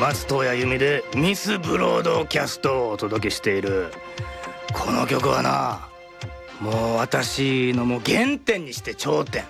松任谷由実でミスブロードキャストをお届けしている。この曲はな、もう私のもう原点にして頂点。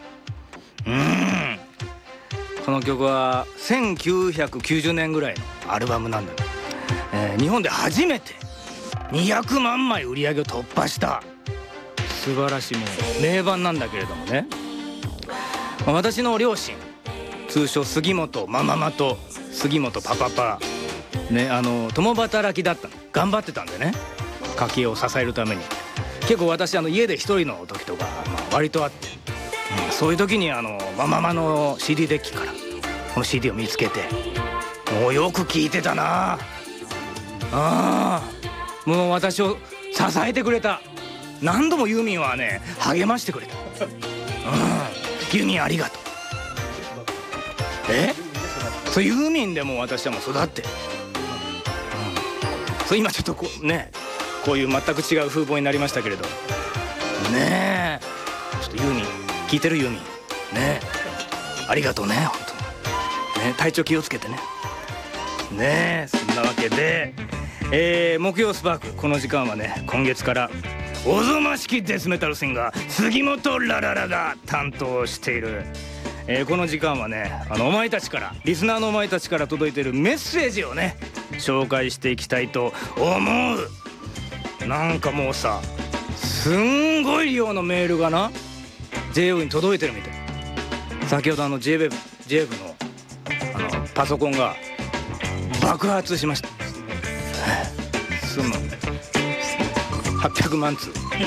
この曲は1990年ぐらいのアルバムなんだけど、日本で初めて200万枚売り上げを突破した素晴らしいもう名盤なんだけれどもね、私の両親、通称杉本マママと杉本パパパね、共働きだったの。頑張ってたんでね、家計を支えるために。結構私家で一人の時とか、割とあって、そういう時にマママの CD デッキからこの CD を見つけて、もうよく聴いてたなあ。もう私を支えてくれた。何度もユーミンはね励ましてくれた。ユーミンありがとう。そうユーミンでも私はもう育って、そう今ちょっとこうね、こういう全く違う風貌になりましたけれどね、ちょっとユーミン聞いてる？ユーミンね、ありがとうね、本当にね、体調気をつけてね。ね、そんなわけで、木曜スパーク、この時間はね、今月からおぞましきデスメタルシンガー杉本ラララが担当している。この時間はね、お前たちから、リスナーのお前たちから届いているメッセージをね紹介していきたいと思う。なんかもうさ、すんごい量のメールがな JWEB に届いてるみたい。先ほどJWEB のパソコンが爆発しました。その800万通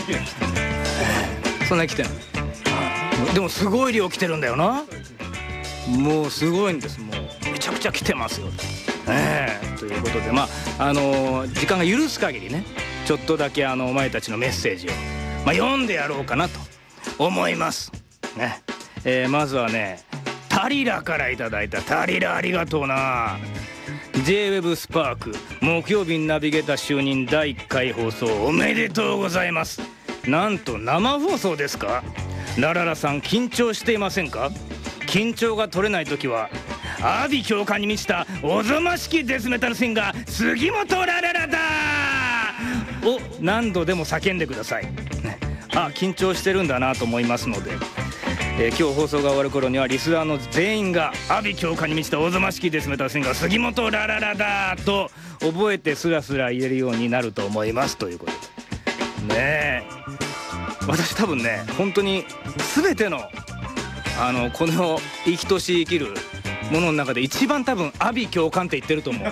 そんな来てんの。でもすごい量来てるんだよな。もうすごいんです。もうめちゃくちゃ来てますよ。ということで、時間が許す限りね、ちょっとだけお前たちのメッセージを、読んでやろうかなと思いますね。まずはね、タリラからいただいた。タリラありがとうな。 JWEB スパーク木曜日ナビゲーター就任第1回放送おめでとうございます。なんと生放送ですか？ラララさん緊張していませんか？緊張が取れない時は阿鼻教官に満ちたおぞましきデスメタルシンガー杉本ラララだを何度でも叫んでください、ね、緊張してるんだなと思いますので、今日放送が終わる頃にはリスナーの全員が阿鼻教官に満ちたおぞましきデスメタルシンガー杉本ラララだと覚えてスラスラ言えるようになると思いますということでね。私多分ね、本当に全てのこの生きとし生きるものの中で一番多分阿鼻教官って言ってると思う。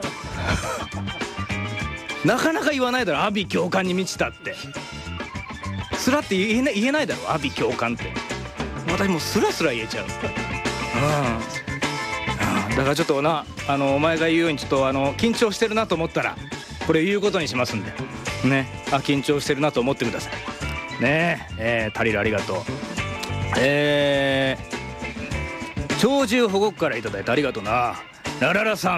なかなか言わないだろ、阿鼻教官に満ちたって。スラって言えないだろ、阿鼻教官って。私もうスラスラ言えちゃう。だからちょっとな、お前が言うようにちょっと緊張してるなと思ったらこれ言うことにしますんでね。緊張してるなと思ってくださいね。タリルありがとう。鳥獣保護区からいただいてありがとうな。ラララさん